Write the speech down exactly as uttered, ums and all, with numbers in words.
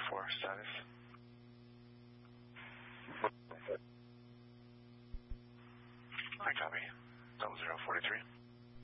four, status. I copy. Double zero forty three.